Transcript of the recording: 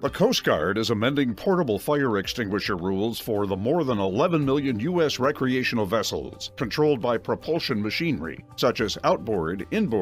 The Coast Guard is amending portable fire extinguisher rules for the more than 11 million U.S. recreational vessels controlled by propulsion machinery, such as outboard, inboard,